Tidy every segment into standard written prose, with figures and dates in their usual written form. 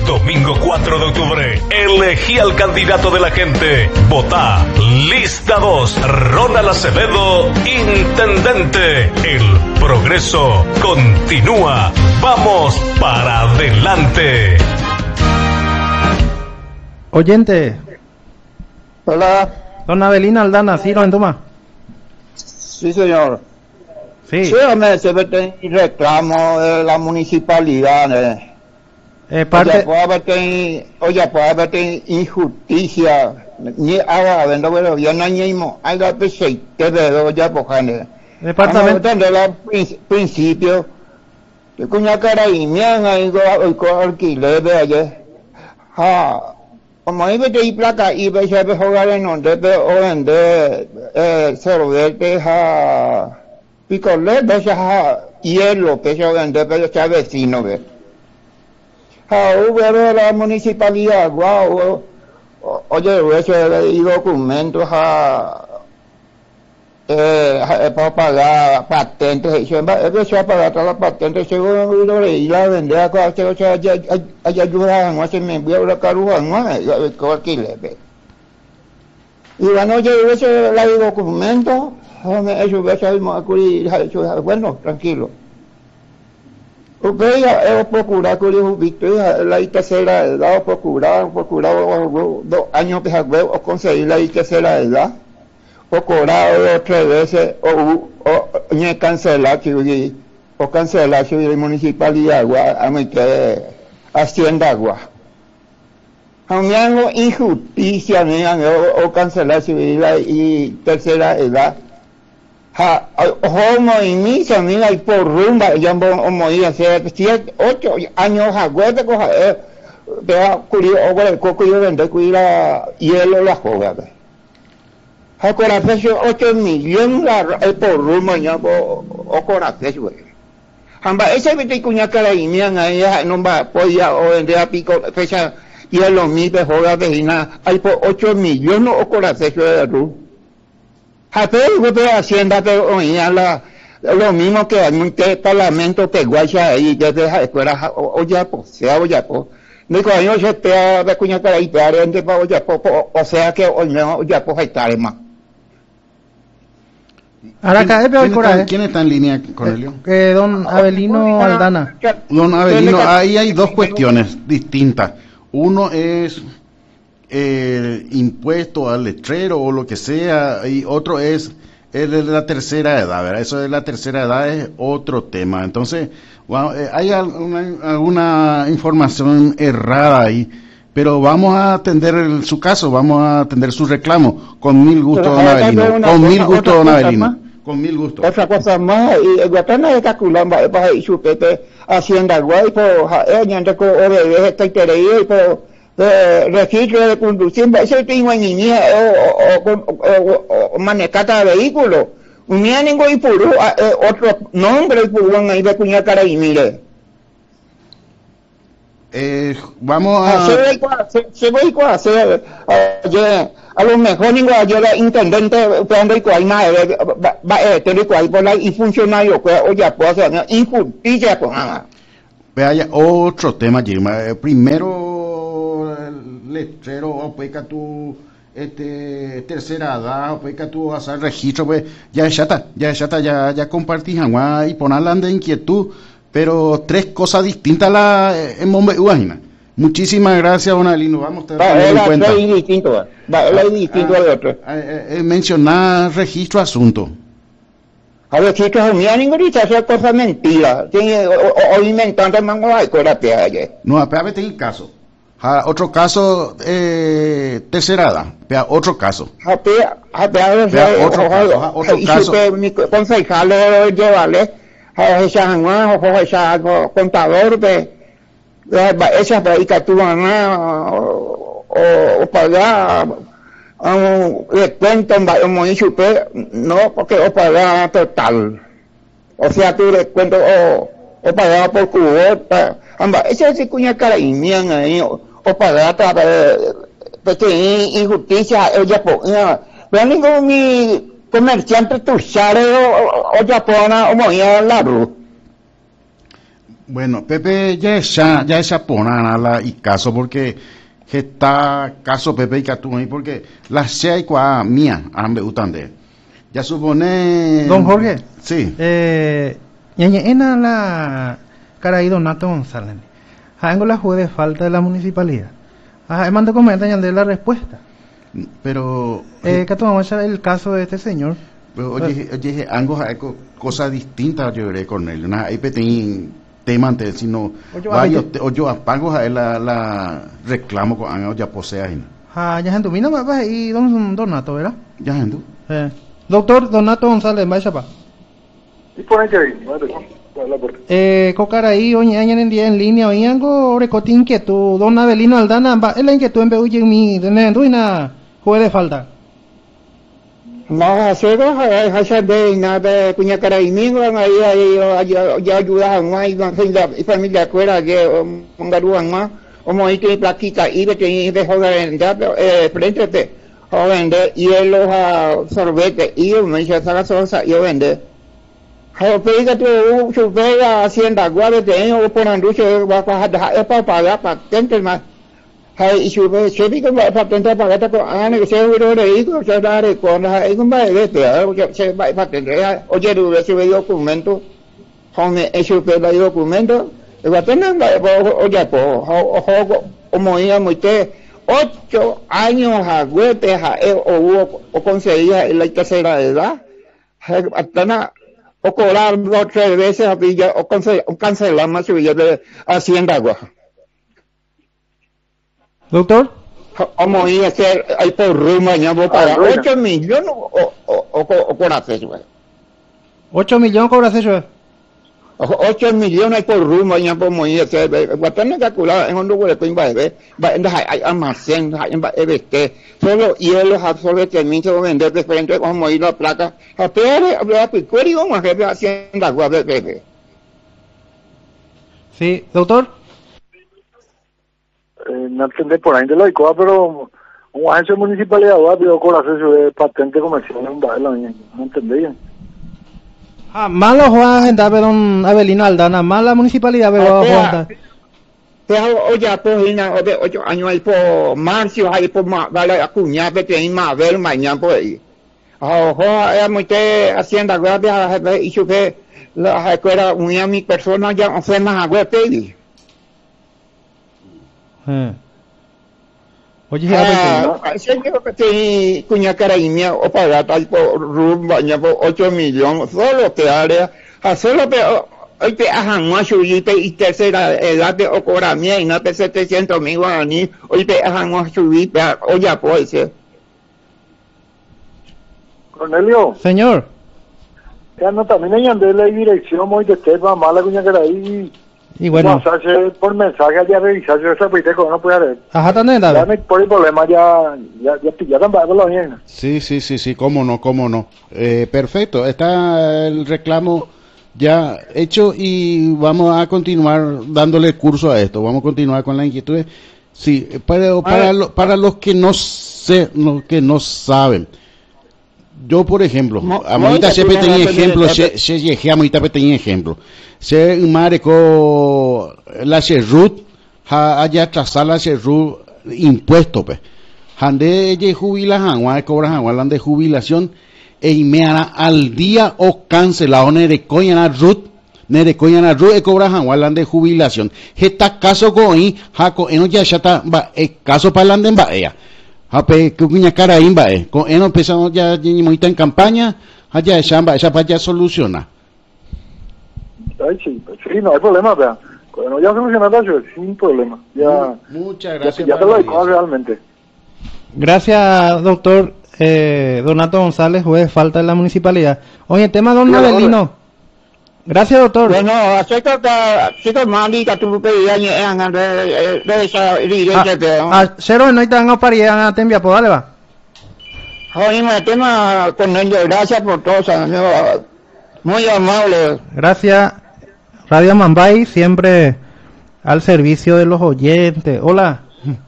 Domingo 4 de octubre, elegí al candidato de la gente. Votá Lista 2, Ronald Acevedo, Intendente. El progreso continúa. Vamos para adelante. Oyente. Hola. Don Avelino Aldana, ¿sí lo entoma? Sí, señor. Sí. Sí, hombre, se mete en reclamo de la municipalidad. Parte... Oye, puede haber injusticia. Ni ahora, vendo, pero yo no mismo. Hay la peseite de ya pojane. Departamento. De la principio. Que cuña cara y mian ahí con alquiler de ayer. Como ahí vete y placa y ve se ve jugar en donde ve o vender sorbete picolé ve se hielo que se vende pero se vecino ve hubo la municipalidad guau oye ese y documentos para pagar patentes se va a pagar todas las patentes seguro y la vender a cualquier ayuda no se me envió la caruja no alquiler y bueno yo eso la documento eso ve bueno tranquilo porque el procurar que le Victoria la tercera edad procurar 2 años que o conseguir la tercera edad o cobrado 3 veces o ni cancelar o cancelar si la municipalidad a mí que hacienda agua a mí hago injusticia o cancelar si y tercera edad homo y misa mira y por rumba ya homo y hace 7, 8 años aguante coja vea curio o el coco yo vende cuida hielo la joga corazón 8 millones por rumba ya o corazón amba ese vete cuña cara y mian ahí no va podía o vender a pico fecha y a los mil de joga vecina hay por 8 millones o corazón de luz de hacienda pero oía lo mismo que hay que parlamento que guacha ahí ya deja escuela o ya pues sea o ya pues digo yo se te de cuña cara y parente para ya o sea que o no ya pues estar más ¿Quién está en línea, Cornelio? Don Avelino Aldana. Don Avelino, ahí hay dos cuestiones distintas. Uno es impuesto al letrero o lo que sea, y otro es el de la tercera edad, ¿verdad? Eso de la tercera edad es otro tema. Entonces, bueno, hay alguna información errada ahí, pero vamos a atender su caso, vamos a atender su reclamo con mil gusto, don Avelino. Con mil gusto, don Avelino. Con mil gusto. Otra cosa más, y el guatana de Caculamba, para ir su pepe hacienda guay, por ñante con ore esta y por registro de conducción, ese tengo en niña o manecata de vehículo. Un día ningún puro otro nombre puro ahí de cuña cara y mire. Vamos a se voy a hacer a lo mejor ningún ayer intendente cuando y cual más y funcionario que oye puede hacer injusticia con vaya otro tema Girma. Primero el letrero o peca tu tercera edad o peca tu hacer registro pues ya compartí jamás y ponerla de inquietud. Pero 3 cosas distintas en Bombe Uajina. Muchísimas gracias, don Avelino. Vamos a tener en cuenta. Distinto al otro. Mencionar registro asunto. A ver, registro es mía, ninguna esa cosa mentira. O inventando mango hay corapia ayer. No, espérame, tengo el caso. Otro caso, tercera edad. Otro caso. Otro caso. Mi concejal llevarle esa contador de esa práctica tu o pagar le cuentan muy super no porque o pagar total o sea tú le cuento o pagar por cubota amba esa se cuña cara y mian ahí o pagar porque injusticia ella pero ningún mi comerciante tu sale o japona o moía la luz. Bueno, Pepe ya esa ponana la y caso porque que está caso Pepe y Catu ahí porque la sea y cua mía ambe utande. Ya supone Don Jorge. Sí. Ñañeena la caray Donato González. Hango la juez de falta de la municipalidad. Mando comenta de la respuesta. Pero Catu, vamos a ver el caso de este señor. pero oye, ambos hay cosas distintas yo veré con él. Una hay petín tema antes sino varios yo apago a la reclamo con Ángel ya posee ahí. Ya gente, mira papá y don Donato, ¿verdad? Ya gente. Doctor Donato González, vaya pa. Y por ahí que hay, Cocaraí, oye, en línea, oye, algo recotín inquietud, don Abelino Aldana, es la inquietud en Beuye, mi, de duina, juez de falta. No, solo hacer de nada, cuña caraímingo, ahí ya ayudas más y familia fuera que pongaruan más, como ahí que plaquita y de joven frente de joven de hielo sorbete y me dice saca sosa y vende. Pega tu pega hacienda guarda de por anducho va a pagar patente más. Y su se que va patente pagar que se de se da con se va patente oye recibe documento con su pega documento va a tener oye como íbamos 8 años a huete o conseguía la tercera edad hasta o cobrar 2 o 3 veces a Villa o cancelar más su Villa de Hacienda Agua. Doctor. Como iba a ser ahí por Ruma, ya vos para 8 millones o por hacer, güey. 8 millones cobras eso. 8 millones por Ruma, ya por morir, bastante calculado en un lugar de hay almacén, hay solo hielos absolutamente se vender de frente como ir la placa, a peor, a picueri, vamos a ver haciendo agua de Sí, doctor. no entendé por ahí de la ICOA, pero un agente de municipalidad va a pedir eso de patente comercial en Baila, no entendí bien. Malo Juan agenda don Abelino Aldana, mala municipalidad pero Juan. Oye, pues de 8 años ahí por marzo, ahí por vale acuñar que tiene más ver mañana por ahí. Ojo, es muy hacienda gracias y su que la escuela unía a mi persona ya no fue más agua pedí. Oye, señor que tiene cuña caraímia o para tal por rumba por 8 millones, solo que área, solo pero hoy te hagan más subir y tercera edad de ocoramia y no te 700,000 guaraní, hoy te hagan más subir, oye, pues. Cornelio. Señor. Ya no, también hay de la dirección muy de tema mala cuña caraí. Y bueno, por mensaje ya revisar yo esa que no puede haber. Ajá, también David. Ya me por el problema ya tampoco lo bien. Sí, cómo no. Perfecto, está el reclamo ya hecho y vamos a continuar dándole curso a esto. Vamos a continuar con las inquietudes. Sí, para los que no saben. Yo, por ejemplo, a Moita siempre tenía ejemplo, se llegué a Moita tenía ejemplo. Se marcó la Cerrut, allá trazar la Cerrut impuesto, pues. Hande ella jubila hangual, cobra hangual de jubilación, e me hará al día o cancelado nerecoña Rut, e cobra hangual de jubilación. Está caso con jaco, eno ya está, caso para la va ella. Ape que cuña cara imba con eno empezamos ya Moita en campaña, allá esa para ya soluciona. Sí, no hay problema, vea. Cuando ya solucionado eso, sin problema. Ya, muchas gracias. Ya te lo digo realmente. Gracias, doctor Donato González, juez de falta de la municipalidad. Oye, el tema don Abelino. Gracias, doctor. Bueno, acepto que malita tu pedida de esa dirigente. Cero no hay tan paridad a tembia, pues dale va. Oye, el tema con ellos, gracias por todo, muy amable. Gracias. Radio Mambay, siempre al servicio de los oyentes. Hola.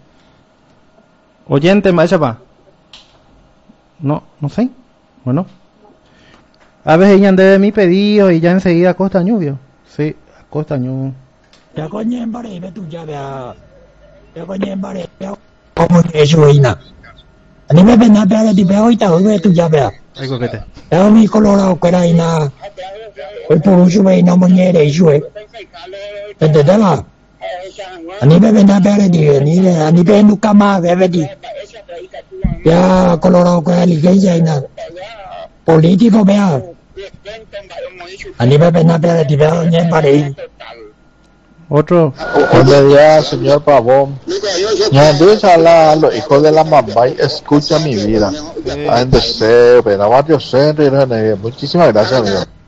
Oyente, va. No sé. Bueno. A veces ella de mi pedido y ya enseguida Costañú, ¿vio? Sí, Costañú. Ya coño en bare ve tu ya vea. Ya coño en bare como eso ina. Ani me ven a ver de veo y tal ve tu ya vea. Ay, coquete. Ya mi colorado que era ina. Hoy por un sube no muñere y sube. ¿Entendés va? Ani me ven a ver de ani ven nunca más ve de. Ya colorado que ligencia ina. Político vea. Ani me ven a ver de veo en bare. Otro. Buenos días, señor Pavón. Entonces a los hijos de la Mambay, escucha mi vida. Muchísimas gracias, amigo.